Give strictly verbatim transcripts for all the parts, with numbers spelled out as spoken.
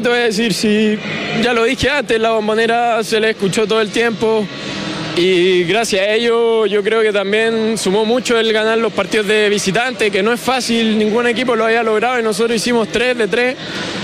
te voy a decir? Si ya lo dije antes, la Bombonera se le escuchó todo el tiempo y gracias a ello yo creo que también sumó mucho el ganar los partidos de visitante, que no es fácil, ningún equipo lo había logrado y nosotros hicimos tres de tres.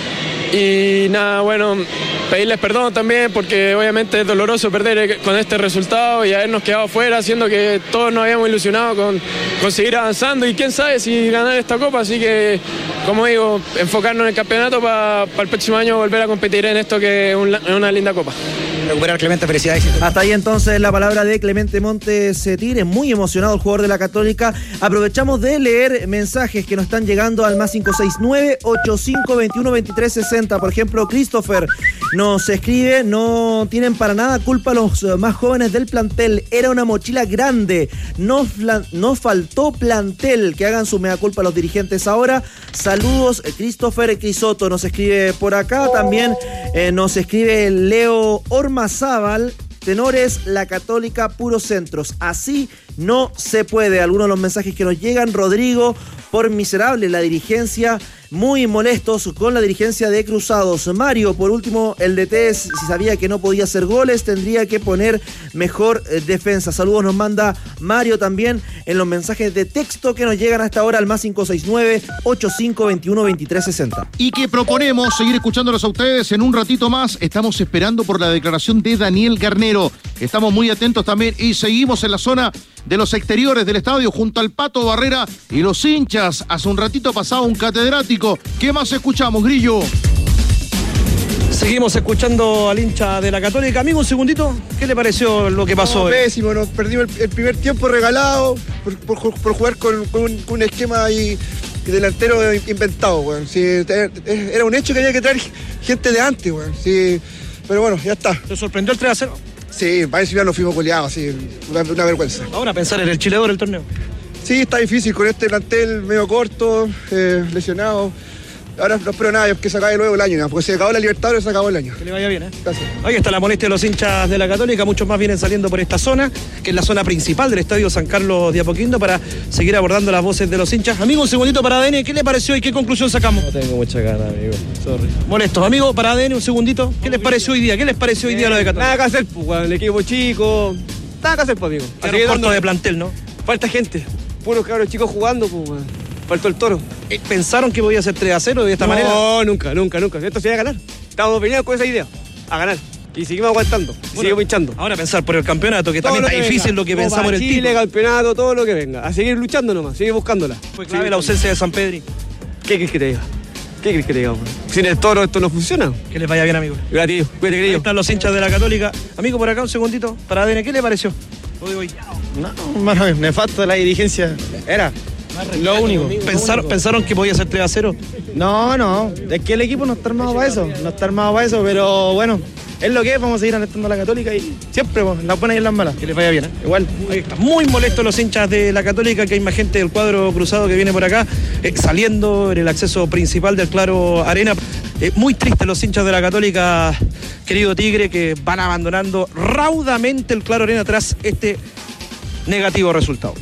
Y nada, bueno, pedirles perdón también porque obviamente es doloroso perder con este resultado y habernos quedado fuera, siendo que todos nos habíamos ilusionado con, con seguir avanzando y quién sabe si ganar esta copa, así que, como digo, enfocarnos en el campeonato para pa el próximo año volver a competir en esto que es un, una linda copa. Recuperar Clemente, felicidades. Hasta ahí entonces la palabra de Clemente Montes Tigre, muy emocionado el jugador de la Católica. Aprovechamos de leer mensajes que nos están llegando al más cinco seis nueve, ocho cinco dos uno, dos tres seis cero. Por ejemplo, Christopher nos escribe: no tienen para nada culpa los más jóvenes del plantel, era una mochila grande, no, no faltó plantel, que hagan su mea culpa los dirigentes ahora. Saludos, Christopher Crisoto nos escribe por acá. También eh, nos escribe Leo Ormazábal: tenores, la Católica, puros centros, así no se puede. Algunos de los mensajes que nos llegan: Rodrigo, por miserable la dirigencia, muy molestos con la dirigencia de Cruzados. Mario, por último, el D T, si sabía que no podía hacer goles, tendría que poner mejor eh, defensa. Saludos nos manda Mario también en los mensajes de texto que nos llegan hasta ahora al más cinco seis nueve, ocho cinco dos uno, dos tres seis cero. Y que proponemos seguir escuchándolos a ustedes en un ratito más. Estamos esperando por la declaración de Daniel Garnero. Estamos muy atentos también y seguimos en la zona de los exteriores del estadio junto al Pato Barrera y los hinchas. Hace un ratito pasaba un catedrático. ¿Qué más escuchamos, Grillo? Seguimos escuchando al hincha de la Católica. Amigo, un segundito, ¿qué le pareció lo que pasó? No, pésimo, nos perdimos el, el primer tiempo regalado por, por, por jugar con, con, un, con un esquema ahí delantero inventado, weón. Sí, era un hecho que había que traer gente de antes, weón. Sí, pero bueno, ya está. ¿Te sorprendió el tres a cero? Sí, para eso ya nos fuimos goleados, sí, una, una vergüenza. Ahora pensar en el Chile Oro del torneo. Sí, está difícil con este plantel medio corto, eh, lesionado. Ahora no espero nada, que se acabe luego el año, ¿no? Porque se acabó la Libertadores, se acabó el año. Que le vaya bien, ¿eh? Gracias. Ahí está la molestia de los hinchas de la Católica, muchos más vienen saliendo por esta zona, que es la zona principal del estadio San Carlos de Apoquindo, para seguir abordando las voces de los hinchas. Amigo, un segundito para A D N, ¿qué le pareció y qué conclusión sacamos? No tengo mucha ganas, amigo, sorry. Molestos, amigo, para A D N, un segundito, ¿qué les pareció hoy día? ¿Qué les pareció hoy día lo de Católica? Nada que hacer, pues, bueno, el equipo chico, nada que hacer, pues, amigo. Así que corto de plantel, ¿no? Falta gente, puros cabros chicos jugando, pues, bueno. Faltó el Toro. ¿Pensaron que podía ser tres a cero de esta no, manera? No, nunca, nunca, nunca. Esto se iba a ganar. Estábamos venidos con esa idea, a ganar. Y seguimos aguantando, y bueno, seguimos pinchando. Ahora pensar por el campeonato, que todo también está que difícil venga. lo que Copa pensamos en el Chile, título. campeonato, todo lo que venga. A seguir luchando nomás, seguir buscándola. Fue clave la ausencia de San Pedri. ¿Qué crees que te diga? ¿Qué crees que te diga? Sin el Toro esto no funciona. Que les vaya bien, amigo. Gracias, cuídate, querido. Ahí están los hinchas de la Católica. Amigo, por acá un segundito, para A D N, ¿qué le pareció? Lo digo hoy. No, mano, nefasto la dirigencia. Era lo único. ¿Pensaron, ¿Pensaron que podía ser tres a cero? No, no, es que el equipo no está armado para eso, no está armado para eso, pero bueno, es lo que es, vamos a seguir alentando a la Católica y siempre, pues, las buenas y las malas. Que les vaya bien, ¿eh? Igual. Ahí está. Muy molestos los hinchas de la Católica, que hay más gente del cuadro cruzado que viene por acá, eh, saliendo en el acceso principal del Claro Arena. Eh, muy tristes los hinchas de la Católica, querido Tigre, que van abandonando raudamente el Claro Arena tras este negativo resultado.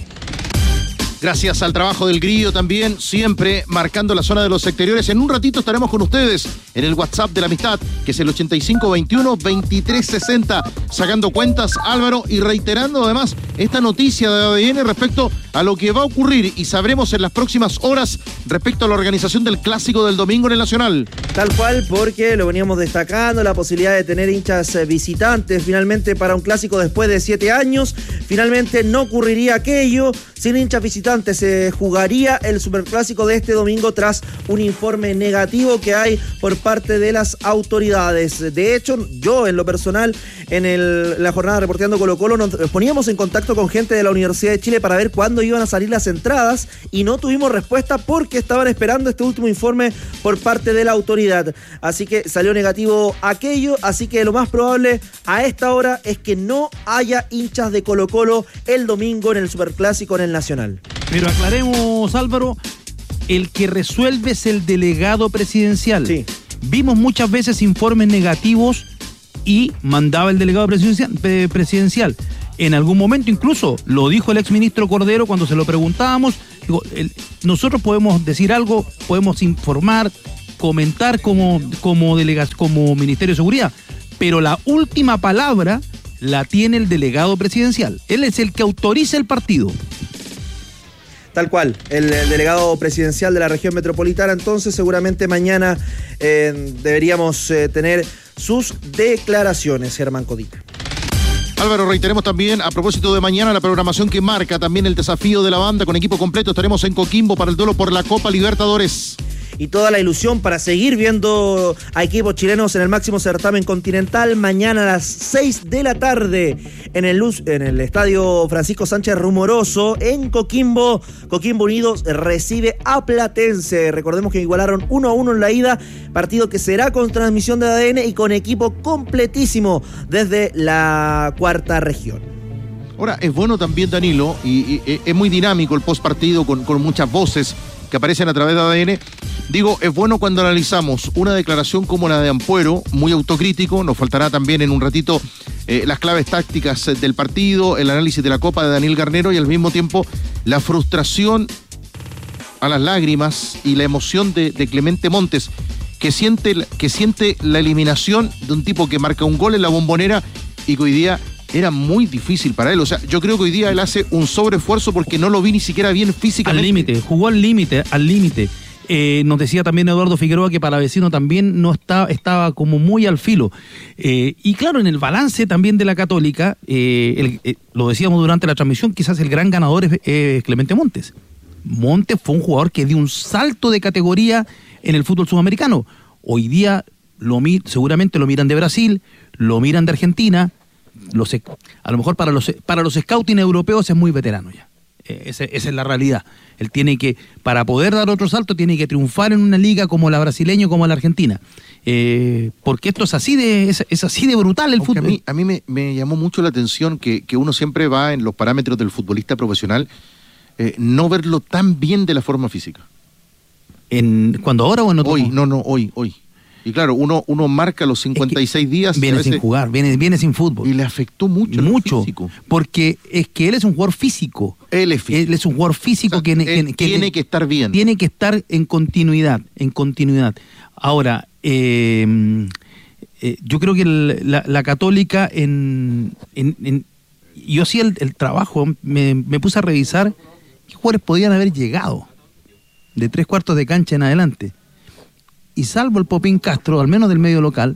Gracias al trabajo del Grillo también, siempre marcando la zona de los exteriores. En un ratito estaremos con ustedes en el WhatsApp de la amistad, que es el ochenta y cinco veintiuno veintitrés sesenta, sacando cuentas, Álvaro, y reiterando además esta noticia de A D N respecto a lo que va a ocurrir y sabremos en las próximas horas respecto a la organización del clásico del domingo en el Nacional. Tal cual, porque lo veníamos destacando, la posibilidad de tener hinchas visitantes finalmente para un clásico después de siete años. Finalmente no ocurriría aquello, sin hinchas visitantes se jugaría el superclásico de este domingo tras un informe negativo que hay por parte de las autoridades. De hecho, yo en lo personal, en el, la jornada Reporteando Colo Colo, nos poníamos en contacto con gente de la Universidad de Chile para ver cuándo iban a salir las entradas y no tuvimos respuesta porque estaban esperando este último informe por parte de la autoridad. Así que salió negativo aquello, así que lo más probable a esta hora es que no haya hinchas de Colo Colo el domingo en el superclásico en el Nacional. Pero aclaremos, Álvaro, el que resuelve es el delegado presidencial. Sí. Vimos muchas veces informes negativos y mandaba el delegado presidencial, presidencial. En algún momento incluso lo dijo el exministro Cordero cuando se lo preguntábamos. Digo, el, nosotros podemos decir algo, podemos informar, comentar como, como, delega, como Ministerio de Seguridad, pero la última palabra la tiene el delegado presidencial. Él es el que autoriza el partido. Tal cual, el, el delegado presidencial de la región metropolitana. Entonces seguramente mañana eh, deberíamos eh, tener sus declaraciones, Germán Codina. Álvaro, reiteremos también, a propósito de mañana, la programación que marca también el desafío de la banda con equipo completo. Estaremos en Coquimbo para el duelo por la Copa Libertadores. Y toda la ilusión para seguir viendo a equipos chilenos en el máximo certamen continental. Mañana a las seis de la tarde en el, en el estadio Francisco Sánchez Rumoroso en Coquimbo. Coquimbo Unidos recibe a Platense. Recordemos que igualaron uno a uno en la ida. Partido que será con transmisión de A D N y con equipo completísimo desde la cuarta región. Ahora, es bueno también, Danilo, y, y es muy dinámico el post partido con, con muchas voces que aparecen a través de A D N. Digo, es bueno cuando analizamos una declaración como la de Ampuero, muy autocrítico. Nos faltará también en un ratito eh, las claves tácticas del partido, el análisis de la Copa de Daniel Garnero y al mismo tiempo la frustración a las lágrimas y la emoción de, de Clemente Montes, que siente, que siente la eliminación de un tipo que marca un gol en la Bombonera y que hoy día era muy difícil para él. O sea, yo creo que hoy día él hace un sobreesfuerzo porque no lo vi ni siquiera bien físicamente. Al límite, jugó al límite, al límite. Eh, nos decía también Eduardo Figueroa que Palavecino también no está, estaba como muy al filo. Eh, y claro, en el balance también de la Católica, eh, el, eh, lo decíamos durante la transmisión, quizás el gran ganador es eh, Clemente Montes. Montes fue un jugador que dio un salto de categoría en el fútbol sudamericano. Hoy día lo, seguramente lo miran de Brasil, lo miran de Argentina. Los, a lo mejor para los para los scouting europeos es muy veterano ya. Eh, esa, esa es la realidad. Él tiene que, para poder dar otro salto, tiene que triunfar en una liga como la brasileña o como la argentina. Eh, porque esto es así de es, es así de brutal el Aunque fútbol. A mí, a mí me, me llamó mucho la atención que, que uno siempre va en los parámetros del futbolista profesional, eh, no verlo tan bien de la forma física. En, ¿Cuándo ahora o en otro? Hoy, no, no, hoy, hoy. Y claro, uno, uno marca los cincuenta y seis es que días. Viene veces, sin jugar, viene, viene sin fútbol. Y le afectó mucho. Mucho. Físico. Porque es que él es un jugador físico. Él es físico. Él es un jugador físico o sea, que, que, que tiene que estar bien. Tiene que estar en continuidad, en continuidad. Ahora, eh, eh, yo creo que el, la, la Católica en, en, en yo hacía el, el trabajo, me, me puse a revisar qué jugadores podían haber llegado de tres cuartos de cancha en adelante. Y salvo el Popín Castro, al menos del medio local.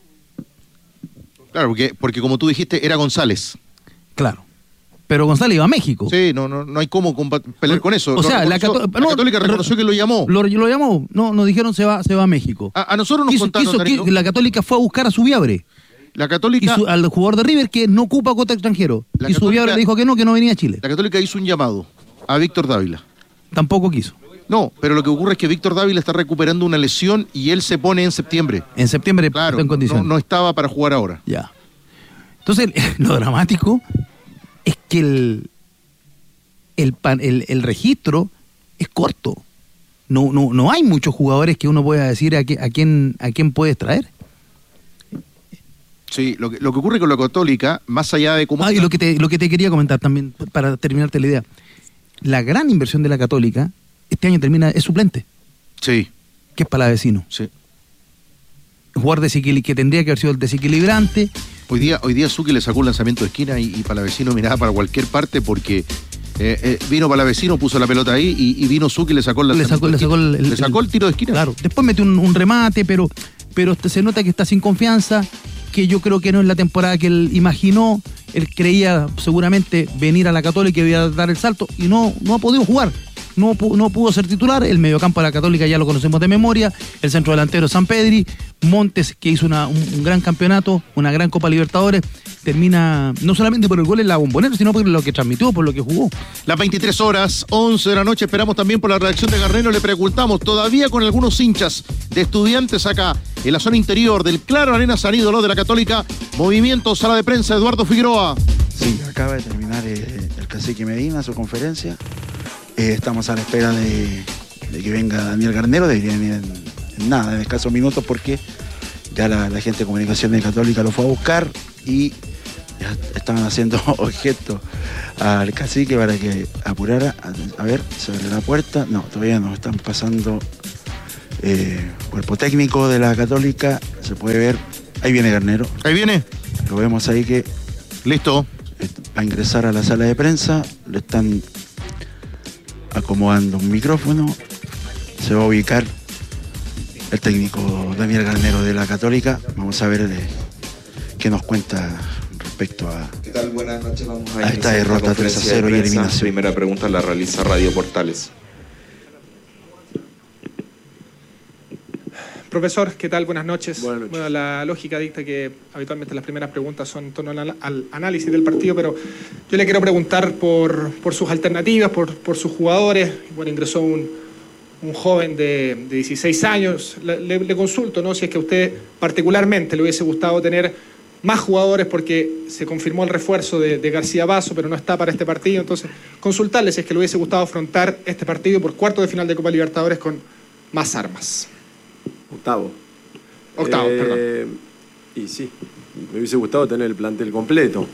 Claro, porque, porque como tú dijiste, era González. Claro. Pero González iba a México. Sí, no, no, no hay cómo pelear con eso. O sea, la, Cató- Cató- la Católica no, reconoció que lo llamó. Lo, lo llamó. No, nos dijeron se va, se va a México. A, a nosotros nos Quiso- contaron, quiso- Danilo, qui- la Católica fue a buscar a Subiabre. La Y Católica, su- al jugador de River que no ocupa cuota extranjero. La y Subiabre Católica- le dijo que no, que no venía a Chile. la Católica hizo un llamado a Víctor Dávila. Tampoco quiso. No, pero lo que ocurre es que Víctor Dávila está recuperando una lesión y él se pone en septiembre. En septiembre Claro, está en no, condiciones. no estaba para jugar ahora. Ya. Entonces, lo dramático es que el, el, pan- el, el registro es corto. No, no, no hay muchos jugadores que uno pueda decir a, que, a, quién, a quién puedes traer. Sí, lo que, lo que ocurre con la Católica, más allá de cómo... Ah, y lo que, te, lo que te quería comentar también, para terminarte la idea. La gran inversión de la Católica, este año termina, es suplente, Sí, que es Palavecino. sí. Un jugador desequil- que tendría que haber sido el desequilibrante. Hoy día, hoy día Suki le sacó un lanzamiento de esquina y, y Palavecino miraba para cualquier parte porque eh, eh, vino Palavecino, puso la pelota ahí y, y vino Suki y le sacó el Le lanzamiento sacó, de le esquina. sacó el, el- Le sacó el tiro de esquina. Claro. Después metió un, un remate, pero, pero se nota que está sin confianza, que yo creo que no es la temporada que él imaginó. Él creía seguramente venir a la Católica y iba a dar el salto y no, no ha podido jugar. No, pu- no pudo ser titular. El mediocampo de la Católica ya lo conocemos de memoria. El centro delantero San Pedri. Montes, que hizo una, un, un gran campeonato, una gran Copa Libertadores. Termina no solamente por el gol en la Bombonera, sino por lo que transmitió, por lo que jugó. Las veintitrés horas, once de la noche, esperamos también por la reacción de Garnero. Le preguntamos, todavía con algunos hinchas de Estudiantes acá en la zona interior del Claro Arena San Ídolo de la Católica. Movimiento, sala de prensa, Eduardo Figueroa. Sí, acaba de terminar eh, el cacique Medina su conferencia. Eh, estamos a la espera de, de que venga Daniel Garnero. Debería venir en, en nada, en escasos minutos, porque ya la, la gente de comunicación de Católica lo fue a buscar y ya estaban haciendo objeto al cacique para que apurara. A, a ver, se abre la puerta. No, todavía no, están pasando eh, cuerpo técnico de la Católica, se puede ver, ahí viene Garnero. Ahí viene. Lo vemos ahí que... Listo. Va a ingresar a la sala de prensa, le están acomodando un micrófono, se va a ubicar el técnico Daniel Garnero de la Católica. Vamos a ver eh, qué nos cuenta respecto a, ¿Qué tal? Buenas noches. Vamos a, a esta derrota tres a cero y eliminación. Primera pregunta la realiza Radio Portales. Profesor, ¿qué tal? Buenas noches. Buenas noches. Bueno, la lógica dicta que habitualmente las primeras preguntas son en torno al, al análisis del partido, pero yo le quiero preguntar por, por sus alternativas, por, por sus jugadores. Bueno, ingresó un, un joven de, de dieciséis años. Le, le, le consulto, ¿no? Si es que a usted particularmente le hubiese gustado tener más jugadores, porque se confirmó el refuerzo de, de García Basso, pero no está para este partido. Entonces, consultarle si es que le hubiese gustado afrontar este partido por cuarto de final de Copa Libertadores con más armas. Octavo. Octavo, eh, perdón. Y sí, me hubiese gustado tener el plantel completo.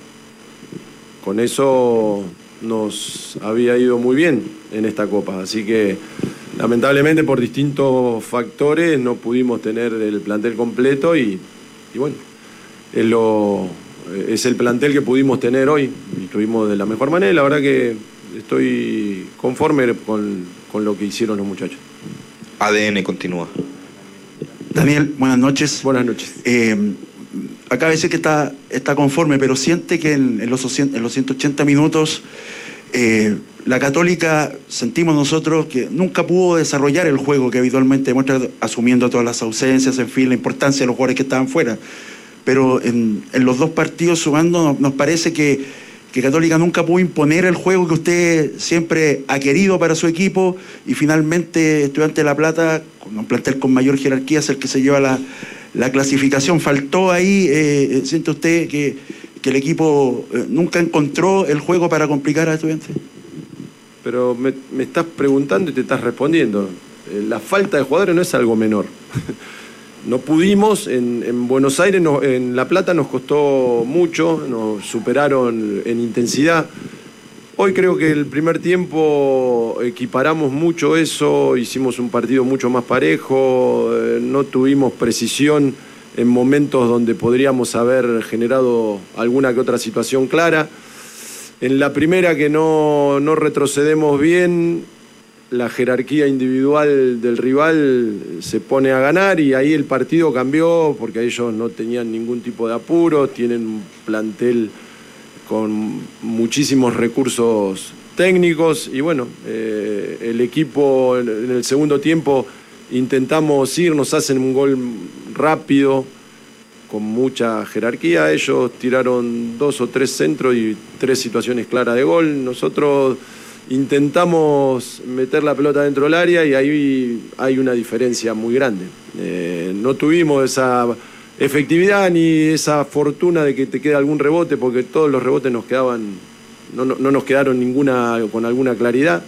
Con eso nos había ido muy bien en esta Copa. Así que, lamentablemente, por distintos factores, no pudimos tener el plantel completo y, y bueno, es, lo, es el plantel que pudimos tener hoy y estuvimos de la mejor manera. La verdad que estoy conforme con, con lo que hicieron los muchachos. A D N continúa. Daniel, buenas noches. Buenas noches. Eh, acaba de decir que está, está conforme, pero siente que en, en, los, en los ciento ochenta minutos eh, la Católica, sentimos nosotros que nunca pudo desarrollar el juego que habitualmente demuestra, asumiendo todas las ausencias, en fin, la importancia de los jugadores que estaban fuera. Pero en, en los dos partidos sumando nos, nos parece que, que Católica nunca pudo imponer el juego que usted siempre ha querido para su equipo, y finalmente Estudiantes de La Plata, con un plantel con mayor jerarquía, es el que se lleva la, la clasificación. Faltó ahí, eh, ¿siente usted que, que el equipo eh, nunca encontró el juego para complicar a Estudiantes? Pero me, me estás preguntando y te estás respondiendo. Eh, la falta de jugadores no es algo menor. No pudimos, en, en Buenos Aires, no, en La Plata nos costó mucho, nos superaron en intensidad. Hoy creo que el primer tiempo equiparamos mucho eso, hicimos un partido mucho más parejo, eh, no tuvimos precisión en momentos donde podríamos haber generado alguna que otra situación clara. En la primera, que no, no retrocedemos bien, la jerarquía individual del rival se pone a ganar y ahí el partido cambió, porque ellos no tenían ningún tipo de apuro, tienen un plantel con muchísimos recursos técnicos y bueno, eh, el equipo en el segundo tiempo intentamos ir, nos hacen un gol rápido con mucha jerarquía, ellos tiraron dos o tres centros y tres situaciones claras de gol, nosotros intentamos meter la pelota dentro del área y ahí hay una diferencia muy grande. Eh, no tuvimos esa efectividad ni esa fortuna de que te quede algún rebote, porque todos los rebotes nos quedaban, no, no, no nos quedaron ninguna con alguna claridad.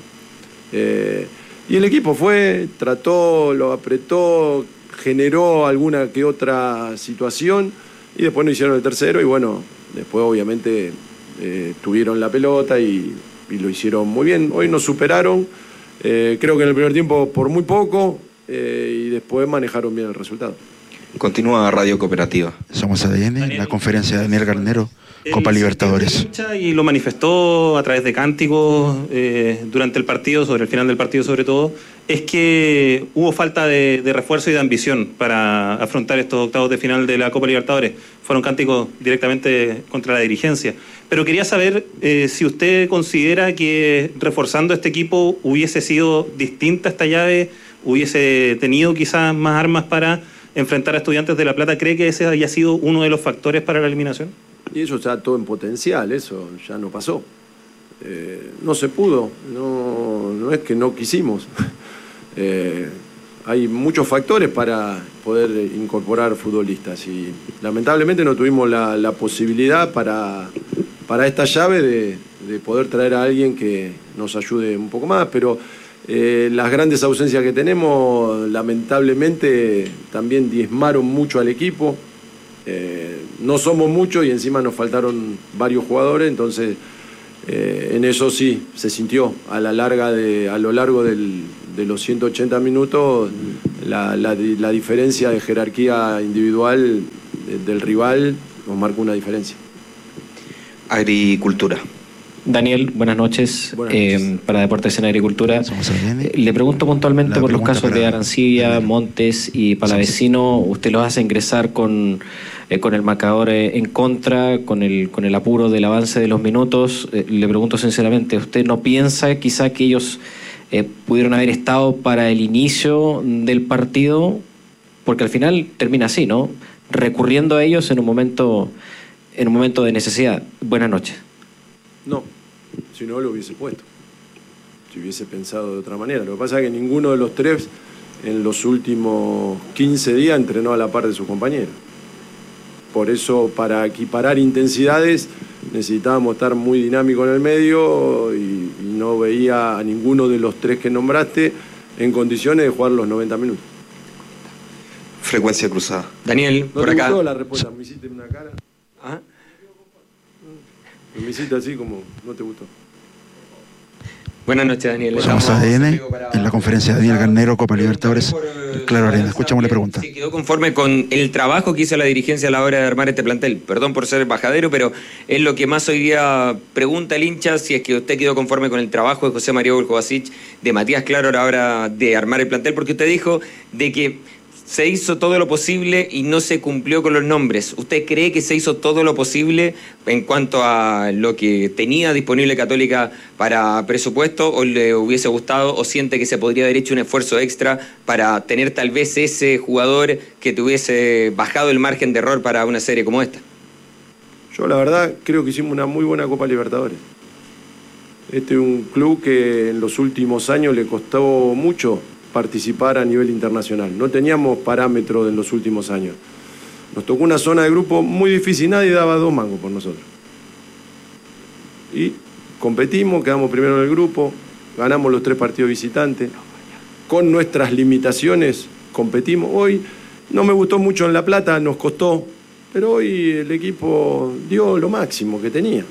Eh, y el equipo fue, trató, lo apretó, generó alguna que otra situación y después nos hicieron el tercero y bueno, después obviamente eh, tuvieron la pelota y y lo hicieron muy bien. Hoy nos superaron, eh, creo que en el primer tiempo por muy poco, eh, y después manejaron bien el resultado. Continúa Radio Cooperativa. Somos A D N, Daniel, la conferencia de Daniel Garnero, Copa Libertadores. Y lo manifestó a través de cánticos eh, durante el partido, sobre el final del partido sobre todo, es que hubo falta de, de refuerzo y de ambición para afrontar estos octavos de final de la Copa Libertadores. Fueron cánticos directamente contra la dirigencia. Pero quería saber eh, si usted considera que reforzando este equipo hubiese sido distinta esta llave, hubiese tenido quizás más armas para enfrentar a Estudiantes de La Plata. ¿Cree que ese haya sido uno de los factores para la eliminación? Y eso está todo en potencial, eso ya no pasó. Eh, no se pudo, no, no es que no quisimos. eh, hay muchos factores para poder incorporar futbolistas y lamentablemente no tuvimos la, la posibilidad para, para esta llave de, de poder traer a alguien que nos ayude un poco más, pero eh, las grandes ausencias que tenemos lamentablemente también diezmaron mucho al equipo. Eh, no somos muchos y encima nos faltaron varios jugadores, entonces eh, en eso sí se sintió a la larga de, a lo largo del, de los ciento ochenta minutos, la, la, la diferencia de jerarquía individual de, del rival nos marca una diferencia. Agricultura. Daniel, buenas noches. Buenas noches. Eh, para Deportes en Agricultura. Eh, le pregunto puntualmente la por los casos de Arancibia, Montes y Palavecino. Usted los hace ingresar con, eh, con el marcador eh, en contra, con el, con el apuro del avance de los minutos. Eh, le pregunto sinceramente, ¿usted no piensa quizá que ellos eh, pudieron haber estado para el inicio del partido? Porque al final termina así, ¿no? Recurriendo a ellos en un momento, en un momento de necesidad. Buenas noches. No, si no lo hubiese puesto, si hubiese pensado de otra manera. Lo que pasa es que ninguno de los tres en los últimos quince días entrenó a la par de sus compañeros. Por eso, para equiparar intensidades, necesitábamos estar muy dinámicos en el medio y, y no veía a ninguno de los tres que nombraste en condiciones de jugar los noventa minutos. Frecuencia cruzada. Daniel, ¿No por te acá. gustó la respuesta? ¿Me hiciste una cara? ¿Ah? Me hiciste así como no te gustó. Buenas noches, Daniel. Somos A D N en la conferencia de Daniel Garnero, Copa Libertadores, Claro Arena. Escuchamos la pregunta. ¿Se quedó conforme con el trabajo que hizo la dirigencia a la hora de armar este plantel? Perdón por ser bajadero, pero es lo que más hoy día pregunta el hincha, si es que usted quedó conforme con el trabajo de José María Buljovasic, de Matías Claro a la hora de armar el plantel, porque usted dijo de que se hizo todo lo posible y no se cumplió con los nombres. ¿Usted cree que se hizo todo lo posible en cuanto a lo que tenía disponible Católica para presupuesto, o le hubiese gustado, o siente que se podría haber hecho un esfuerzo extra para tener tal vez ese jugador que tuviese bajado el margen de error para una serie como esta? Yo la verdad creo que hicimos una muy buena Copa Libertadores. Este es un club que en los últimos años le costó mucho participar a nivel internacional. No teníamos parámetros en los últimos años. Nos tocó una zona de grupo muy difícil, nadie daba dos mangos por nosotros. Y competimos, quedamos primero en el grupo, ganamos los tres partidos visitantes. Con nuestras limitaciones competimos. Hoy no me gustó mucho en La Plata, nos costó, pero hoy el equipo dio lo máximo que tenía.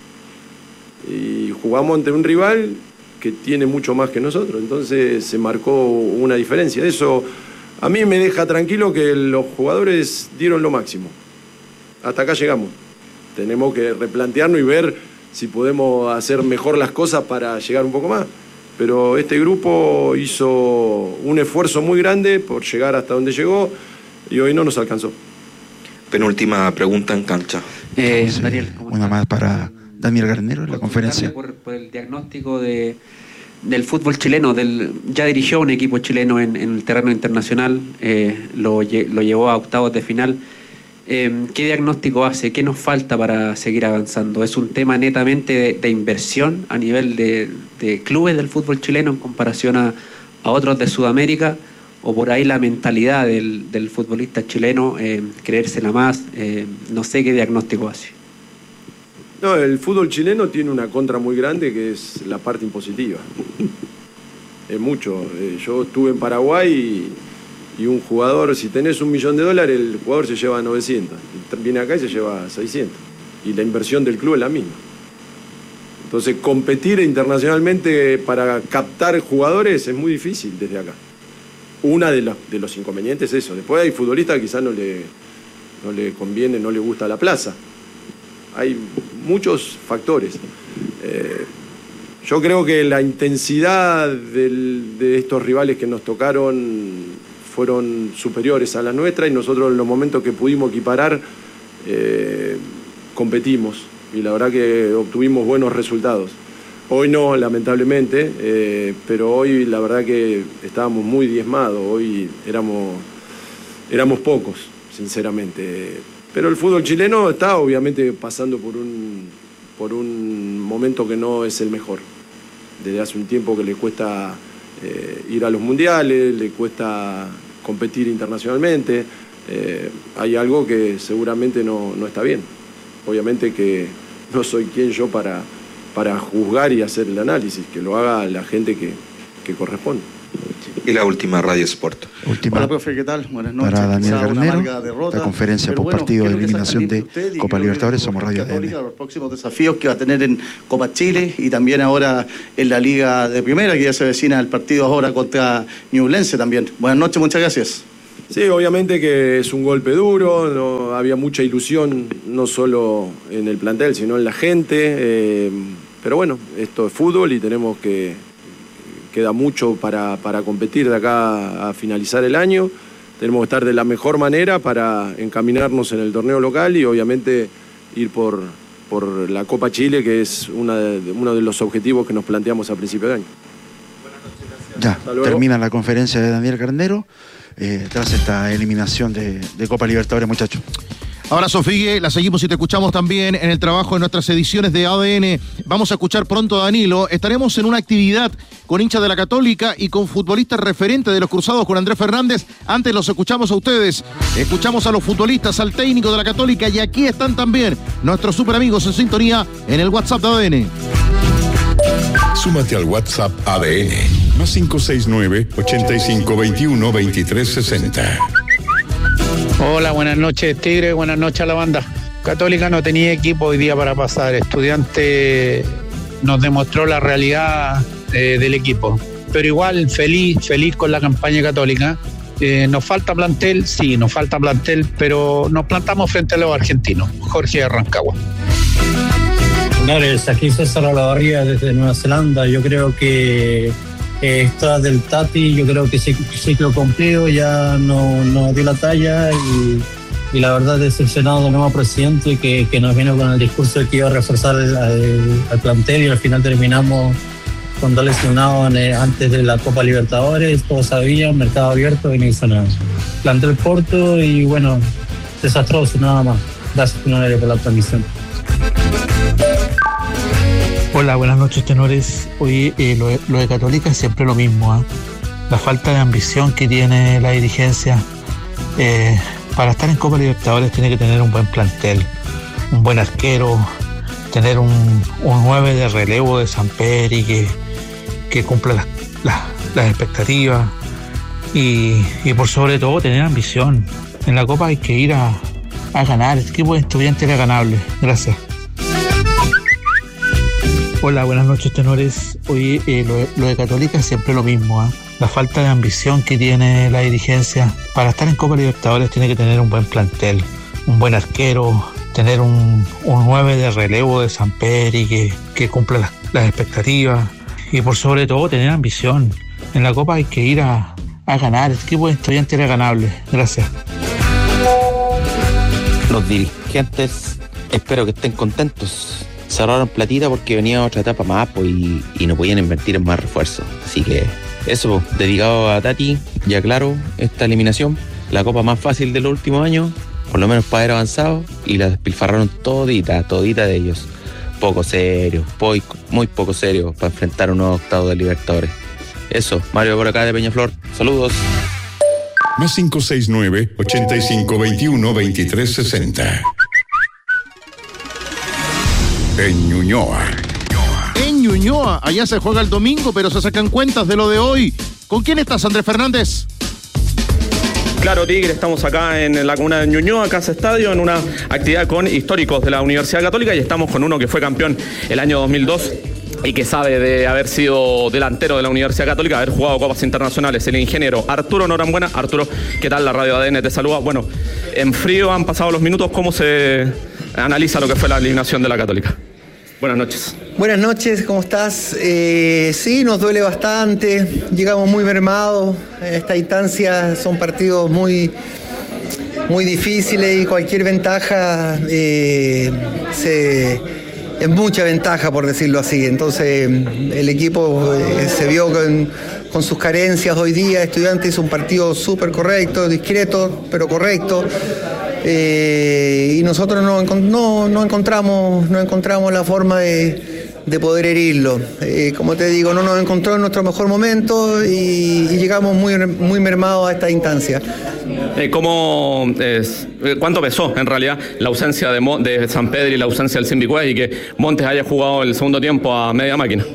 Y jugamos ante un rival que tiene mucho más que nosotros, entonces se marcó una diferencia. Eso a mí me deja tranquilo que los jugadores dieron lo máximo. Hasta acá llegamos. Tenemos que replantearnos y ver si podemos hacer mejor las cosas para llegar un poco más. Pero este grupo hizo un esfuerzo muy grande por llegar hasta donde llegó y hoy no nos alcanzó. Penúltima pregunta en cancha. Eh, Daniel, una más para Daniel Garnero en la conferencia. Por, por el diagnóstico de, del fútbol chileno, del, ya dirigió un equipo chileno en, en el terreno internacional, eh, lo, lo llevó a octavos de final. Eh, ¿Qué diagnóstico hace? ¿Qué nos falta para seguir avanzando? ¿Es un tema netamente de, de inversión a nivel de, de clubes del fútbol chileno en comparación a, a otros de Sudamérica? ¿O por ahí la mentalidad del, del futbolista chileno, eh, creérsela más? Eh, no sé qué diagnóstico hace. No, el fútbol chileno tiene una contra muy grande que es la parte impositiva. Es mucho. Eh, yo estuve en Paraguay y, y un jugador, si tenés un millón de dólares, el jugador se lleva novecientos. Viene acá y se lleva seiscientos. Y la inversión del club es la misma. Entonces, competir internacionalmente para captar jugadores es muy difícil desde acá. Una de los, de los inconvenientes es eso. Después hay futbolistas que quizás no le, no le conviene, no le gusta la plaza. Hay muchos factores. Eh, yo creo que la intensidad del, de estos rivales que nos tocaron fueron superiores a la nuestra y nosotros en los momentos que pudimos equiparar eh, competimos y la verdad que obtuvimos buenos resultados. Hoy no, lamentablemente, eh, pero hoy la verdad que estábamos muy diezmados, hoy éramos, éramos pocos, sinceramente. Pero el fútbol chileno está obviamente pasando por un, por un momento que no es el mejor. Desde hace un tiempo que le cuesta eh, ir a los mundiales, le cuesta competir internacionalmente. Eh, hay algo que seguramente no, no está bien. Obviamente que no soy quien yo para, para juzgar y hacer el análisis, que lo haga la gente que, que corresponde. y la última Radio Sport. Última. Hola, profe, ¿qué tal? Buenas noches. Para Daniel Quizá Garnero, derrota, la conferencia por bueno, partido de quiero que eliminación de usted y Copa quiero Libertadores, que somos Radio A D N. Católica, los próximos desafíos que va a tener en Copa Chile y también ahora en la Liga de Primera, que ya se avecina el partido ahora contra Ñublense también. Buenas noches, muchas gracias. Sí, obviamente que es un golpe duro, no, había mucha ilusión, no solo en el plantel, sino en la gente, eh, pero bueno, esto es fútbol y tenemos que, queda mucho para, para competir de acá a finalizar el año, tenemos que estar de la mejor manera para encaminarnos en el torneo local y obviamente ir por, por la Copa Chile, que es una de, uno de los objetivos que nos planteamos a principio de año. Ya, termina la conferencia de Daniel Garnero. Eh, tras esta eliminación de, de Copa Libertadores, muchachos. Abrazo, Figue, la seguimos y te escuchamos también en el trabajo de nuestras ediciones de A D N. Vamos a escuchar pronto a Danilo. Estaremos en una actividad con hinchas de la Católica y con futbolistas referentes de los Cruzados con Andrés Fernández. Antes los escuchamos a ustedes, escuchamos a los futbolistas, al técnico de la Católica y aquí están también nuestros super amigos en sintonía en el WhatsApp de A D N. Súmate al WhatsApp A D N, más cinco seis nueve, ochenta y cinco, veintiuno, veintitrés, sesenta. Hola, buenas noches, Tigre, buenas noches a la banda. Católica no tenía equipo hoy día para pasar. Estudiante nos demostró la realidad eh, del equipo. Pero igual, feliz, feliz con la campaña Católica. Eh, ¿Nos falta plantel? Sí, nos falta plantel, pero nos plantamos frente a los argentinos. Jorge de Rancagua. Señores, aquí César Olavarría desde Nueva Zelanda. Yo creo que eh, esta del Tati, yo creo que ciclo cumplido, ya no, no dio la talla y, y la verdad decepcionado del nuevo presidente que, que nos vino con el discurso de que iba a reforzar el, el, el plantel y al final terminamos con dos lesionados antes de la Copa Libertadores. Todos sabían, mercado abierto y no hizo nada. Plantel corto y bueno, desastroso nada más. Gracias por la transmisión. Hola, buenas noches, tenores. Hoy eh, lo, lo de Católica es siempre lo mismo, ¿eh? La falta de ambición que tiene la dirigencia. Eh, para estar en Copa Libertadores tiene que tener un buen plantel, un buen arquero, tener un, un nueve de relevo de Samperi que, que cumpla las, las, las expectativas y, y por sobre todo tener ambición. En la Copa hay que ir a, a ganar. El equipo de Estudiantes era ganable. Gracias. Hola, buenas noches, tenores. Hoy eh, lo, lo de Católica es siempre lo mismo, ¿eh? La falta de ambición que tiene la dirigencia. Para estar en Copa Libertadores tiene que tener un buen plantel, un buen arquero, tener un, un nueve de relevo de Samperi que, que cumpla las, las expectativas y por sobre todo tener ambición. En la Copa hay que ir a, a ganar. El equipo de Estudiantes era ganable. Gracias. Los dirigentes espero que estén contentos. Se ahorraron platita porque venía otra etapa más pues, y, y no podían invertir en más refuerzos. Así que eso, dedicado a Tati, ya claro, esta eliminación, la copa más fácil de los últimos años, por lo menos para haber avanzado, y la despilfarraron todita, todita de ellos. Poco serio, muy, muy poco serio para enfrentar un nuevo octavo de Libertadores. Eso, Mario por acá de Peñaflor, saludos. Más cinco seis nueve, ochenta y cinco, veintiuno, veintitrés, sesenta. En Ñuñoa. En Ñuñoa, allá se juega el domingo, pero se sacan cuentas de lo de hoy. ¿Con quién estás, Andrés Fernández? Claro, Tigre, estamos acá en la comuna de Ñuñoa, Casa Estadio, en una actividad con históricos de la Universidad Católica y estamos con uno que fue campeón el año dos mil dos y que sabe de haber sido delantero de la Universidad Católica, haber jugado copas internacionales, el ingeniero Arturo Norambuena. Arturo, ¿qué tal? La radio A D N te saluda. Bueno, en frío han pasado los minutos, ¿cómo se analiza lo que fue la eliminación de la Católica? Buenas noches. Buenas noches, ¿cómo estás? Eh, sí, nos duele bastante, llegamos muy mermados, en esta instancia son partidos muy, muy difíciles y cualquier ventaja eh, se, es mucha ventaja, por decirlo así. Entonces el equipo eh, se vio con, con sus carencias hoy día. Estudiantes hizo un partido súper correcto, discreto, pero correcto. Eh, y nosotros no, no, no, encontramos, no encontramos la forma de, de poder herirlo. Eh, como te digo, no nos encontró en nuestro mejor momento y, y llegamos muy, muy mermados a esta instancia. Eh, ¿cómo, eh, ¿Cuánto pesó en realidad la ausencia de, Mo, de Sampedri y la ausencia del Simbicuez y que Montes haya jugado el segundo tiempo a media máquina?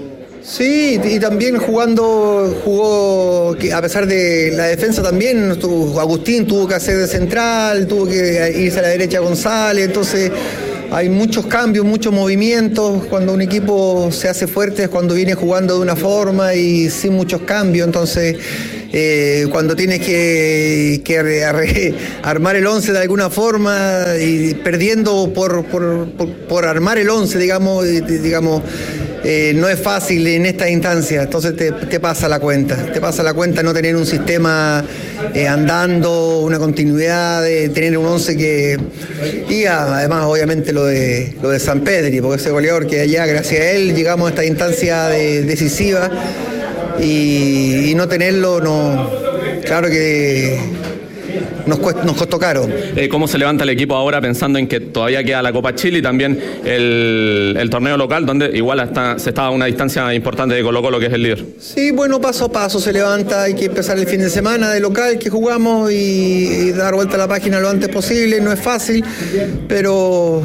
Sí, y también jugando, jugó, a pesar de la defensa también, tuvo, Agustín tuvo que hacer de central, tuvo que irse a la derecha González, entonces hay muchos cambios, muchos movimientos. Cuando un equipo se hace fuerte es cuando viene jugando de una forma y sin muchos cambios, entonces eh, cuando tienes que, que re, armar el once de alguna forma y perdiendo por, por, por, por armar el once, digamos, digamos Eh, no es fácil en esta instancia, entonces te, te pasa la cuenta, te pasa la cuenta no tener un sistema eh, andando, una continuidad, de tener un once que... Y además obviamente lo de, lo de San Pedri, porque ese goleador que allá, gracias a él, llegamos a esta instancia de, decisiva y, y no tenerlo, no, claro que... Nos, cuest, nos costó caro. Eh, ¿Cómo se levanta el equipo ahora pensando en que todavía queda la Copa Chile y también el, el torneo local, donde igual hasta se está a una distancia importante de Colo Colo, que es el líder? Sí, bueno, paso a paso se levanta. Hay que empezar el fin de semana de local que jugamos y, y dar vuelta a la página lo antes posible. No es fácil, pero...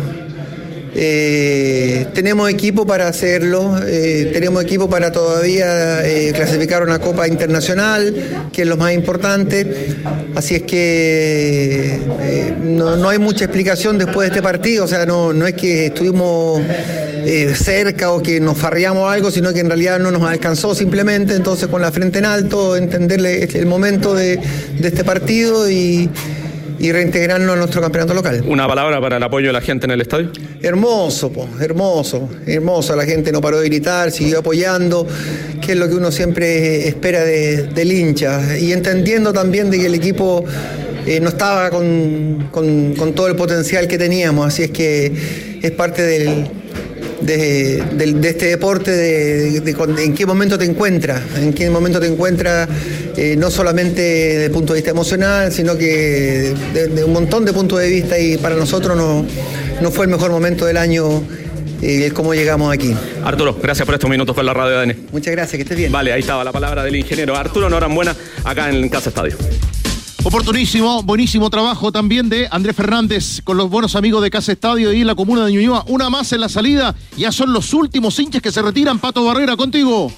Eh, tenemos equipo para hacerlo, eh, tenemos equipo para todavía eh, clasificar una Copa Internacional, que es lo más importante, así es que eh, no, no hay mucha explicación después de este partido, o sea, no, no es que estuvimos eh, cerca o que nos farreamos algo, sino que en realidad no nos alcanzó simplemente, entonces con la frente en alto, entenderle el momento de, de este partido y... y reintegrarnos a nuestro campeonato local. ¿Una palabra para el apoyo de la gente en el estadio? Hermoso, po, hermoso, hermoso. La gente no paró de gritar, siguió apoyando, que es lo que uno siempre espera de, del hincha. Y entendiendo también de que el equipo eh, no estaba con, con, con todo el potencial que teníamos, así es que es parte del... De, de, de este deporte, de, de, de en qué momento te encuentras, en qué momento te encuentras, eh, no solamente desde el punto de vista emocional, sino que de, de un montón de puntos de vista, y para nosotros no, no fue el mejor momento del año eh, el cómo llegamos aquí. Arturo, gracias por estos minutos con la radio de A D N. Muchas gracias, que estés bien. Vale, ahí estaba la palabra del ingeniero Arturo Norambuena, acá en Casa Estadio. Oportunísimo, buenísimo trabajo también de Andrés Fernández con los buenos amigos de Casa Estadio y la comuna de Ñuñoa. Una más en la salida, ya son los últimos hinchas que se retiran. Pato Barrera, contigo.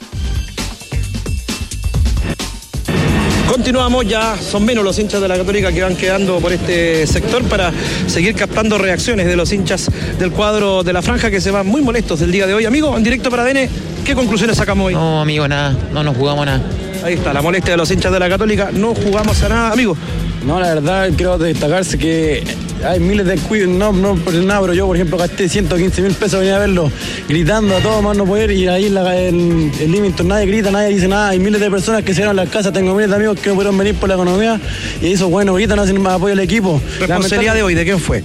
Continuamos, ya son menos los hinchas de la Católica que van quedando por este sector para seguir captando reacciones de los hinchas del cuadro de la franja, que se van muy molestos del día de hoy. Amigo, en directo para A D N, ¿qué conclusiones sacamos hoy? No, amigo, nada, no nos jugamos nada. Ahí está, la molestia de los hinchas de la Católica, no jugamos a nada, amigo. No, la verdad, quiero destacarse que hay miles de cuidos, no, no por nada, pero yo, por ejemplo, gasté ciento quince mil pesos, venía a verlo, gritando a todo más no poder, y ahí en la, en el Livingston nadie grita, nadie dice nada, hay miles de personas que se van a las casas, tengo miles de amigos que no pudieron venir por la economía, y eso, bueno, gritan, hacen más apoyo al equipo. ¿Responsabilidad de hoy, de quién fue?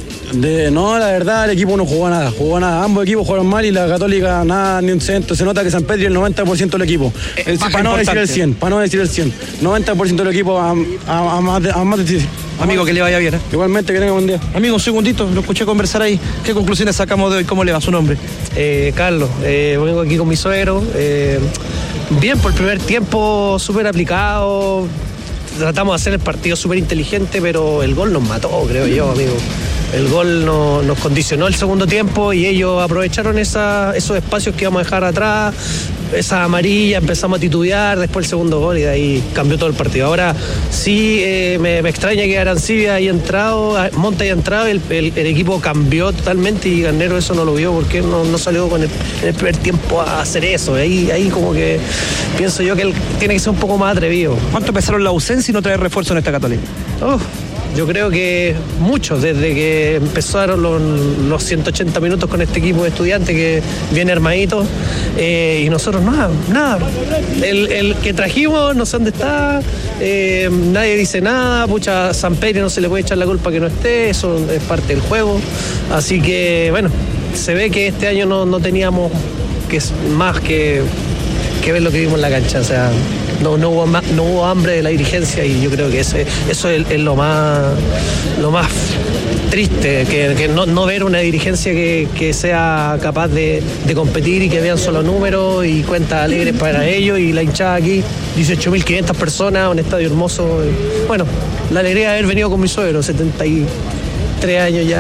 De, no, la verdad, el equipo no jugó nada, jugó nada. Ambos equipos jugaron mal y la Católica nada, ni un centro. Se nota que San Pedro es el noventa por ciento del equipo. El, para no decir el cien, para no decir el cien. noventa por ciento del equipo a, a, a más de, a más de Amigo, que le vaya bien, ¿eh? Igualmente, que tenga buen día. Amigo, un segundito, lo escuché conversar ahí. ¿Qué conclusiones sacamos de hoy? ¿Cómo le va su nombre? Eh, Carlos, eh, vengo aquí con mi suegro. Eh, bien, por el primer tiempo, súper aplicado. Tratamos de hacer el partido súper inteligente, pero el gol nos mató, creo yo, amigo. El gol no, nos condicionó el segundo tiempo y ellos aprovecharon esa, esos espacios que íbamos a dejar atrás, esa amarilla, empezamos a titubear, después el segundo gol y de ahí cambió todo el partido. Ahora sí eh, me, me extraña que Arancibia haya entrado, Monte haya entrado, el, el, el equipo cambió totalmente y Garnero eso no lo vio porque no, no salió con el, en el primer tiempo a hacer eso. Ahí, ahí como que pienso yo que él tiene que ser un poco más atrevido. ¿Cuánto pesaron la ausencia y no traer refuerzo en esta Católica? Oh. Yo creo que muchos, desde que empezaron los, los ciento ochenta minutos con este equipo de estudiantes que viene armadito, eh, y nosotros nada, nada. El, el que trajimos no sé dónde está, eh, nadie dice nada, pucha, San Pedro no se le puede echar la culpa que no esté, eso es parte del juego. Así que, bueno, se ve que este año no, no teníamos que más que, que ver lo que vimos en la cancha, o sea... No, no, hubo más, no hubo hambre de la dirigencia y yo creo que ese, eso es, es lo más lo más triste, que, que no, no ver una dirigencia que, que sea capaz de, de competir y que vean solo números y cuentas alegres para ellos, y la hinchada aquí, dieciocho mil quinientas personas, un estadio hermoso. Bueno, la alegría de haber venido con mi suegro, setenta y tres años ya,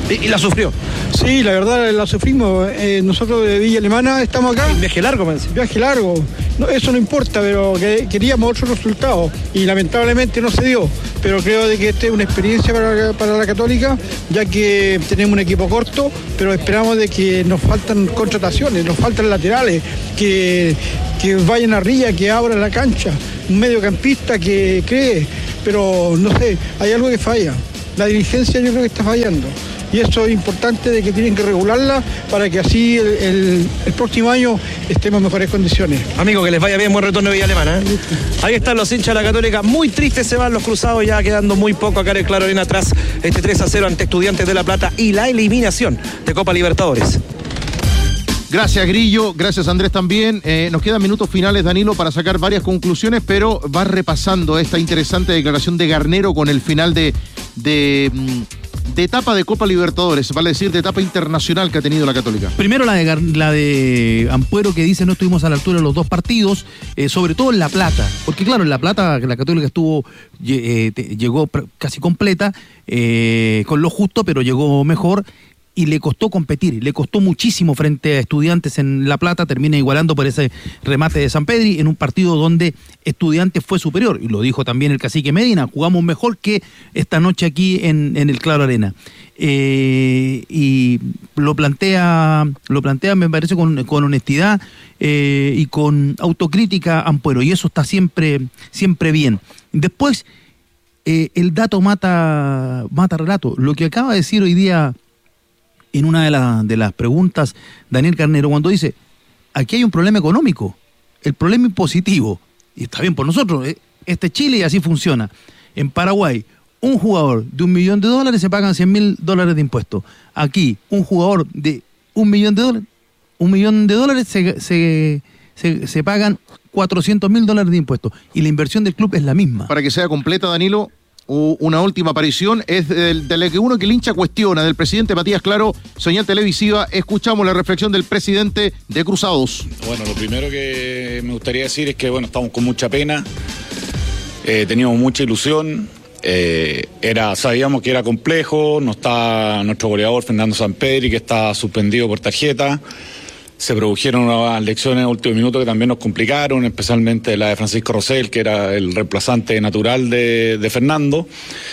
Y, y la sufrió. Sí, la verdad la sufrimos. Eh, nosotros de Villa Alemana estamos acá. Un viaje largo, me decía. Viaje largo. No, eso no importa, pero que, queríamos otro resultado y lamentablemente no se dio. Pero creo de que esta es una experiencia para, para la Católica, ya que tenemos un equipo corto, pero esperamos de que nos faltan contrataciones, nos faltan laterales, que, que vayan arriba, que abran la cancha, un mediocampista que cree, pero no sé, hay algo que falla. La dirigencia yo creo que está fallando. Y eso es importante de que tienen que regularla para que así el, el, el próximo año estemos en mejores condiciones. Amigo, que les vaya bien, buen retorno de Villa Alemana. ¿eh? Ahí están los hinchas de la Católica, muy tristes se van los cruzados, ya quedando muy poco acá en el Claro Arena atrás, este tres a cero ante Estudiantes de La Plata y la eliminación de Copa Libertadores. Gracias, Grillo. Gracias, Andrés, también. Eh, nos quedan minutos finales, Danilo, para sacar varias conclusiones, pero va repasando esta interesante declaración de Garnero con el final de... de de etapa de Copa Libertadores, vale decir, de etapa internacional que ha tenido la Católica. Primero la de, la de Ampuero, que dice no estuvimos a la altura de los dos partidos, eh, sobre todo en La Plata, porque claro, en La Plata la Católica estuvo eh, llegó casi completa, eh, con lo justo, pero llegó mejor, y le costó competir, le costó muchísimo frente a Estudiantes en La Plata, termina igualando por ese remate de San Pedri en un partido donde Estudiantes fue superior, y lo dijo también el cacique Medina, jugamos mejor que esta noche aquí en, en el Claro Arena. Eh, y lo plantea, lo plantea me parece con, con honestidad eh, y con autocrítica Ampuero, y eso está siempre, siempre bien. Después, eh, el dato mata, mata relato. Lo que acaba de decir hoy día en una de, la, de las preguntas, Daniel Garnero, cuando dice, aquí hay un problema económico, el problema impositivo, y está bien por nosotros, este Chile y así funciona. En Paraguay, un jugador de un millón de dólares se pagan cien mil dólares de impuestos. Aquí, un jugador de un millón de dólares, un millón de dólares se, se, se, se pagan cuatrocientos mil dólares de impuestos, y la inversión del club es la misma. Para que sea completa, Danilo, una última aparición es del, de la que uno que el hincha cuestiona, del presidente Matías Claro, señal televisiva. Escuchamos la reflexión del presidente de Cruzados. Bueno, lo primero que me gustaría decir es que bueno, estamos con mucha pena, eh, teníamos mucha ilusión, eh, era, sabíamos que era complejo, no está nuestro goleador Fernando Sampedri, que está suspendido por tarjeta. Se produjeron unas lecciones en último minuto que también nos complicaron, especialmente la de Francisco Rosell, que era el reemplazante natural de, de Fernando.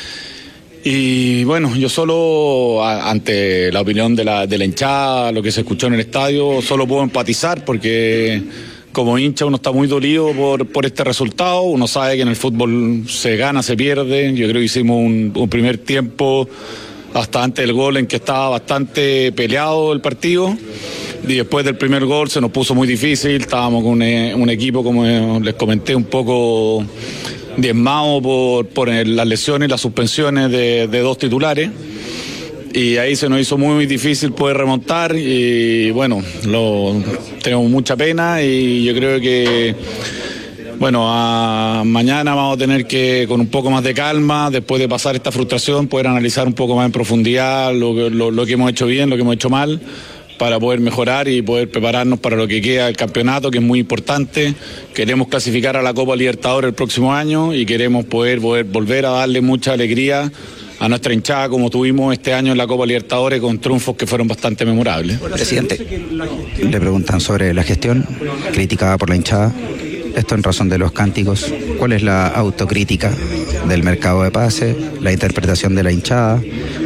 Y bueno, yo solo, a, ante la opinión de la, de la hinchada, lo que se escuchó en el estadio, solo puedo empatizar porque como hincha uno está muy dolido por, por este resultado. Uno sabe que en el fútbol se gana, se pierde. Yo creo que hicimos un, un primer tiempo hasta antes del gol en que estaba bastante peleado el partido. Y después del primer gol se nos puso muy difícil, estábamos con un, un equipo, como les comenté, un poco diezmado por, por las lesiones y las suspensiones de, de dos titulares. Y ahí se nos hizo muy difícil poder remontar y bueno, lo, tenemos mucha pena y yo creo que bueno, a, mañana vamos a tener que, con un poco más de calma, después de pasar esta frustración, poder analizar un poco más en profundidad lo, lo, lo que hemos hecho bien, lo que hemos hecho mal, para poder mejorar y poder prepararnos para lo que queda del campeonato, que es muy importante. Queremos clasificar a la Copa Libertadores el próximo año y queremos poder, poder volver a darle mucha alegría a nuestra hinchada como tuvimos este año en la Copa Libertadores, con triunfos que fueron bastante memorables. Presidente, le preguntan sobre la gestión criticada por la hinchada. Esto en razón de los cánticos. ¿Cuál es la autocrítica del mercado de pase, la interpretación de la hinchada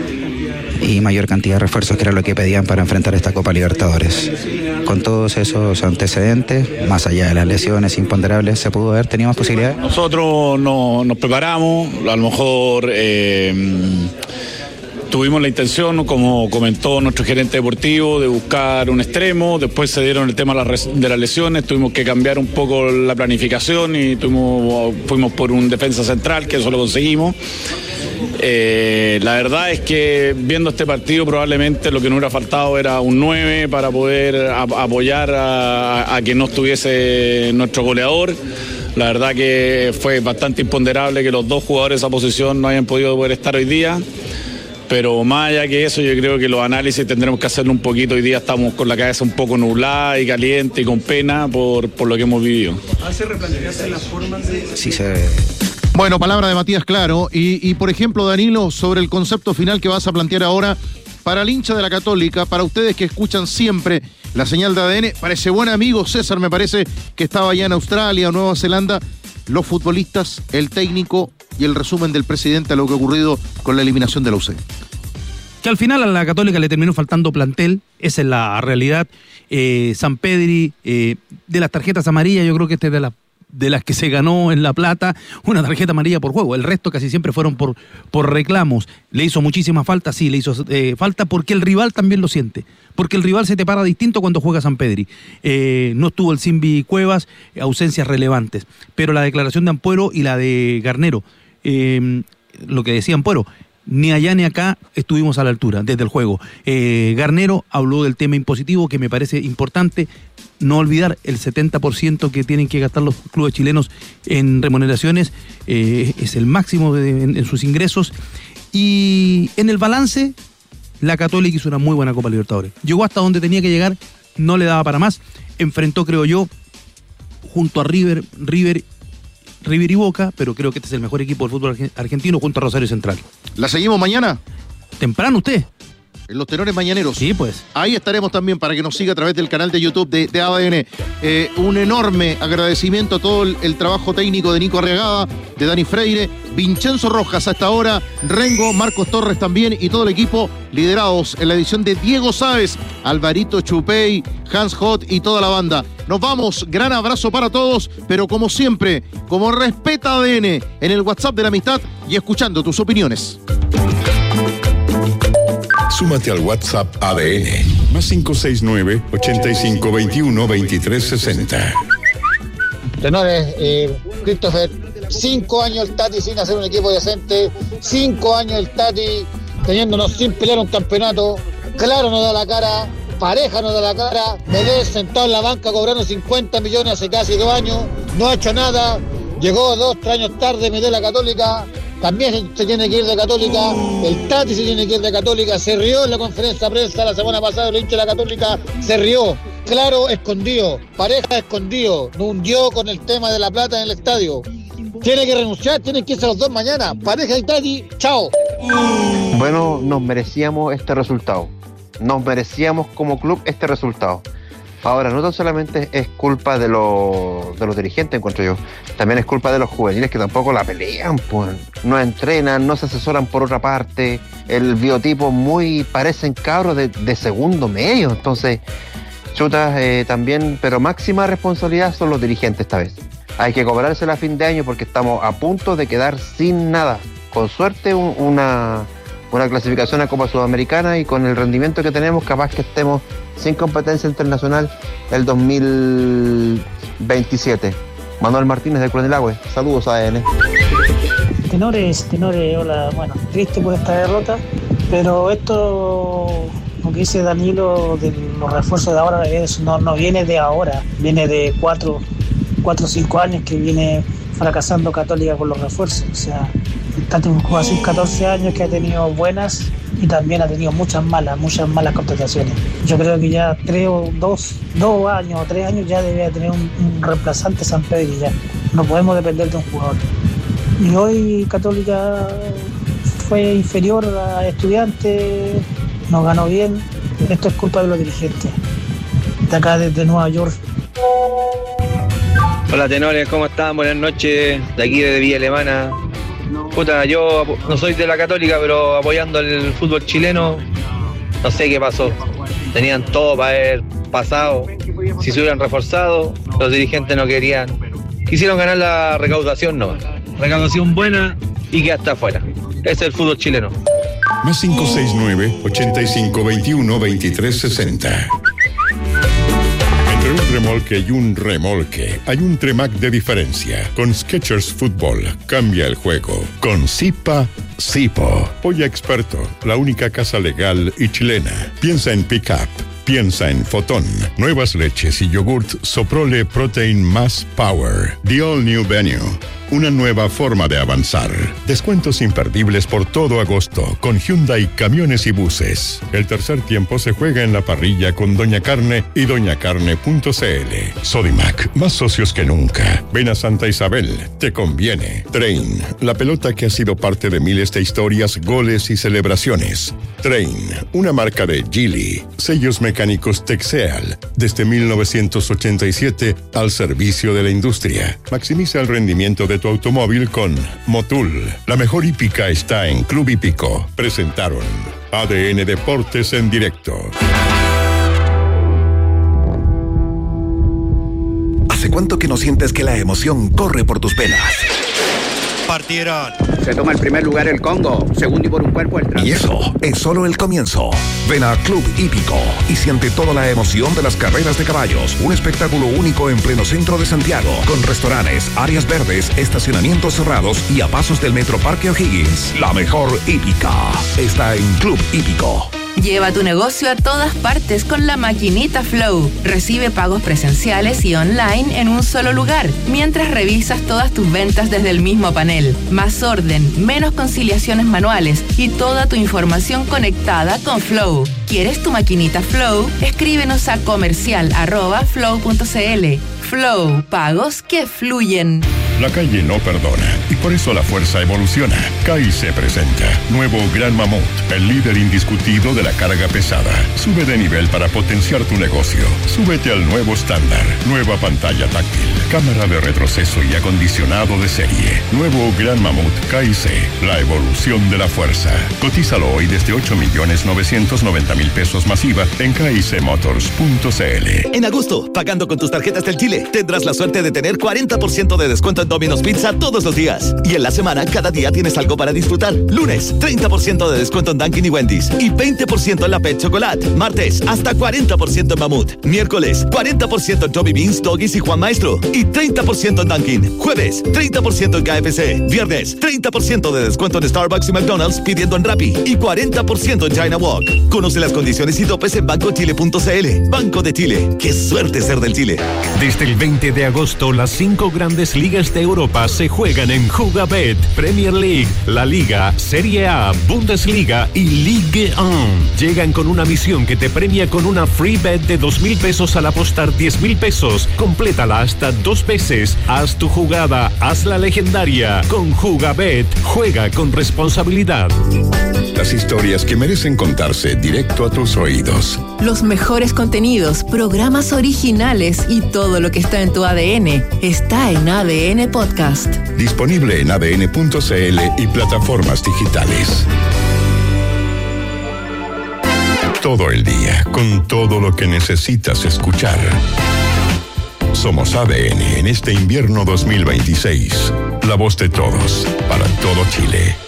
y mayor cantidad de refuerzos, que era lo que pedían para enfrentar esta Copa Libertadores? Con todos esos antecedentes, más allá de las lesiones imponderables, ¿se pudo haber tenido más posibilidades? Nosotros no, nos preparamos, a lo mejor eh, tuvimos la intención, como comentó nuestro gerente deportivo, de buscar un extremo. Después se dieron el tema de las lesiones, tuvimos que cambiar un poco la planificación y tuvimos, fuimos por un defensa central, que eso lo conseguimos. Eh, la verdad es que viendo este partido probablemente lo que nos hubiera faltado era un nueve para poder a, apoyar a, a que no estuviese nuestro goleador. La verdad que fue bastante imponderable que los dos jugadores de esa posición no hayan podido poder estar hoy día. Pero más allá que eso, yo creo que los análisis tendremos que hacerlo un poquito. Hoy día estamos con la cabeza un poco nublada y caliente y con pena por, por lo que hemos vivido. ¿Hace replantearse las formas de...? Sí, se... Bueno, palabra de Matías Claro. Y, y por ejemplo, Danilo, sobre el concepto final que vas a plantear ahora, para el hincha de la Católica, para ustedes que escuchan siempre la señal de A D N, para ese buen amigo César, me parece que estaba allá en Australia o Nueva Zelanda, los futbolistas, el técnico y el resumen del presidente a lo que ha ocurrido con la eliminación de la U C. Que al final a la Católica le terminó faltando plantel, esa es la realidad. Eh, San Pedri, eh, de las tarjetas amarillas, yo creo que este es de las de las que se ganó en La Plata, una tarjeta amarilla por juego. El resto casi siempre fueron por, por reclamos. Le hizo muchísima falta, sí, le hizo eh, falta porque el rival también lo siente. Porque el rival se te para distinto cuando juega San Pedri. Eh, no estuvo el Simbi Cuevas, ausencias relevantes. Pero la declaración de Ampuero y la de Garnero, eh, lo que decía Ampuero, ni allá ni acá estuvimos a la altura desde el juego. Eh, Garnero habló del tema impositivo, que me parece importante. No olvidar el setenta por ciento que tienen que gastar los clubes chilenos en remuneraciones, eh, es el máximo de, en, en sus ingresos. Y en el balance, la Católica hizo una muy buena Copa Libertadores. Llegó hasta donde tenía que llegar, no le daba para más. Enfrentó, creo yo, junto a River, River, River y Boca, pero creo que este es el mejor equipo del fútbol argentino junto a Rosario Central. ¿La seguimos mañana? Temprano usted. En los tenores mañaneros. Sí, pues. Ahí estaremos también para que nos siga a través del canal de YouTube de, de A D N. Eh, un enorme agradecimiento a todo el, el trabajo técnico de Nico Arriagada, de Dani Freire, Vincenzo Rojas hasta ahora, Rengo, Marcos Torres también y todo el equipo liderados en la edición de Diego Sáez, Alvarito Chupey, Hans Hot y toda la banda. Nos vamos, gran abrazo para todos, pero como siempre, como respeta A D N en el WhatsApp de la amistad y escuchando tus opiniones. Súmate al WhatsApp A D N, más cinco seis nueve, ochenta y cinco veintiuno, veintitrés sesenta. Tenores, eh, Christopher, cinco años el Tati sin hacer un equipo decente, cinco años el Tati teniéndonos sin pelear un campeonato, Claro nos da la cara, Pareja nos da la cara, Medellín sentado en la banca cobrando cincuenta millones hace casi dos años, no ha hecho nada, llegó dos, tres años tarde, me dio la Católica. También se tiene que ir de Católica, el Tati se tiene que ir de Católica, se rió en la conferencia de prensa la semana pasada, el hincha de la Católica se rió, Claro escondido, Pareja escondido, no hundió con el tema de la plata en el estadio, tiene que renunciar, tienen que irse los dos mañana, Pareja y Tati, chao. Bueno, nos merecíamos este resultado, nos merecíamos como club este resultado. Ahora, no tan solamente es culpa de los, de los dirigentes, encuentro yo, también es culpa de los juveniles que tampoco la pelean, pues. No entrenan, no se asesoran por otra parte, el biotipo muy, parecen cabros de, de segundo medio, entonces, chutas eh, también, pero máxima responsabilidad son los dirigentes esta vez. Hay que cobrársela a fin de año porque estamos a punto de quedar sin nada. Con suerte un, una... una clasificación a Copa Sudamericana y con el rendimiento que tenemos capaz que estemos sin competencia internacional el dos mil veintisiete. Manuel Martínez de Cronelagüe, saludos a A D N. Tenores, tenores, hola, bueno, triste por esta derrota, pero esto, lo que dice Danilo de los refuerzos de ahora, es, no, no viene de ahora, viene de cuatro, cuatro o cinco años que viene fracasando Católica con los refuerzos, o sea, está teniendo hace catorce años que ha tenido buenas y también ha tenido muchas malas, muchas malas contrataciones. Yo creo que ya tres o dos, dos años o tres años ya debe tener un, un reemplazante San Pedro y ya. No podemos depender de un jugador. Y hoy Católica fue inferior a Estudiantes, nos ganó bien. Esto es culpa de los dirigentes. De acá desde Nueva York. Hola tenores, ¿cómo están? Buenas noches, de aquí desde Villa Alemana. Puta, yo no soy de la Católica, pero apoyando el fútbol chileno, no sé qué pasó. Tenían todo para haber pasado. Si se hubieran reforzado, los dirigentes no querían. Quisieron ganar la recaudación, no. Recaudación buena y que hasta afuera. Ese es el fútbol chileno. Más cinco seis nueve, ochenta y cinco veintiuno, veintitrés sesenta. Entre un remolque y un remolque hay un Tremac de diferencia. Con Skechers Fútbol cambia el juego. Con Zipa, Zipo. Polla Experto, la única casa legal y chilena. Piensa en pick-up. Piensa en Fotón. Nuevas leches y yogurt Soprole Protein Más Power. The All New Venue. una nueva forma de avanzar. Descuentos imperdibles por todo agosto con Hyundai Camiones y Buses. El tercer tiempo se juega en la parrilla con Doña Carne y doña carne punto c l. Sodimac, más socios que nunca. Ven a Santa Isabel, te conviene. Train, la pelota que ha sido parte de miles de historias, goles y celebraciones. Train, una marca de Geely. Sellos mecánicos Texeal, desde mil novecientos ochenta y siete al servicio de la industria. Maximiza el rendimiento de tu automóvil con Motul. La mejor hípica está en Club Hípico. Presentaron A D N Deportes en directo. ¿Hace cuánto que no sientes que la emoción corre por tus venas? Partieron. Se toma el primer lugar el Congo, segundo y por un cuerpo el trasero. Y eso es solo el comienzo. Ven a Club Hípico y siente toda la emoción de las carreras de caballos. Un espectáculo único en pleno centro de Santiago, con restaurantes, áreas verdes, estacionamientos cerrados y a pasos del Metro Parque O'Higgins. La mejor hípica está en Club Hípico. Lleva tu negocio a todas partes con la maquinita Flow. Recibe pagos presenciales y online en un solo lugar, mientras revisas todas tus ventas desde el mismo panel. Más orden, menos conciliaciones manuales y toda tu información conectada con Flow. ¿Quieres tu maquinita Flow? Escríbenos a comercial arroba flow punto c l. Flow, pagos que fluyen. La calle no perdona y por eso la fuerza evoluciona. K I C presenta nuevo Gran Mamut, el líder indiscutido de la carga pesada. Sube de nivel para potenciar tu negocio. Súbete al nuevo estándar. Nueva pantalla táctil, cámara de retroceso y acondicionado de serie. Nuevo Gran Mamut K I C, la evolución de la fuerza. Cotízalo hoy desde ocho millones novecientos noventa mil pesos masiva en k i c motors punto c l. En agosto, pagando con tus tarjetas del Chile, tendrás la suerte de tener cuarenta por ciento de descuento en Domino's Pizza todos los días. Y en la semana, cada día tienes algo para disfrutar. Lunes, treinta por ciento de descuento en Dunkin' y Wendy's. Y veinte por ciento en la Pet Chocolate. Martes, hasta cuarenta por ciento en Mamut. Miércoles, cuarenta por ciento en Tommy Beans, Doggies y Juan Maestro. Y treinta por ciento en Dunkin'. Jueves, treinta por ciento en K F C. Viernes, treinta por ciento de descuento en Starbucks y McDonald's pidiendo en Rappi. Y cuarenta por ciento en China Walk. Conoce las condiciones y topes en banco chile punto c l. Banco de Chile. ¡Qué suerte ser del Chile! Desde el veinte de agosto, las cinco grandes ligas de Europa se juegan en Jugabet, Premier League, La Liga, Serie A, Bundesliga y Ligue uno. Llegan con una misión que te premia con una free bet de dos mil pesos al apostar diez mil pesos. Complétala hasta dos veces. Haz tu jugada, hazla legendaria. Con Jugabet, juega con responsabilidad. Las historias que merecen contarse directo a tus oídos. Los mejores contenidos, programas originales y todo lo que está en tu A D N está en A D N Podcast. Disponible en a d n punto c l y plataformas digitales. Todo el día, con todo lo que necesitas escuchar. Somos A D N en este invierno dos mil veintiséis. La voz de todos, para todo Chile.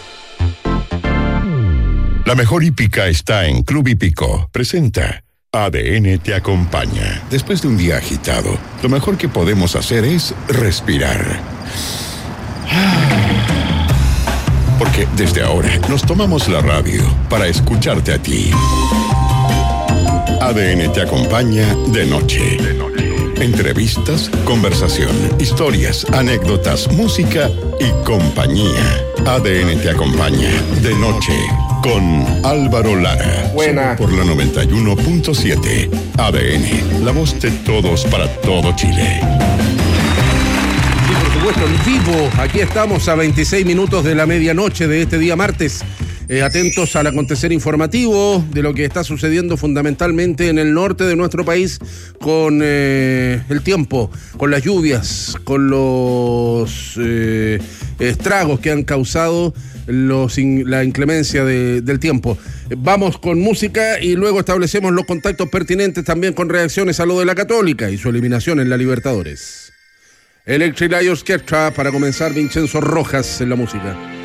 La mejor hípica está en Club Hípico. Presenta A D N te acompaña. Después de un día agitado, lo mejor que podemos hacer es respirar. Porque desde ahora nos tomamos la radio para escucharte a ti. A D N te acompaña de noche. Entrevistas, conversación, historias, anécdotas, música y compañía. A D N te acompaña de noche con Álvaro Lara. Buena. Por la noventa y uno punto siete. A D N, la voz de todos para todo Chile. Y por supuesto, en vivo, aquí estamos a veintiséis minutos de la medianoche de este día martes. Eh, atentos al acontecer informativo de lo que está sucediendo fundamentalmente en el norte de nuestro país con eh, el tiempo, con las lluvias, con los eh, estragos que han causado los in, la inclemencia de, del tiempo. Vamos con música y luego establecemos los contactos pertinentes también con reacciones a lo de la Católica y su eliminación en la Libertadores. Electric Light Orchestra para comenzar, Vincenzo Rojas en la música.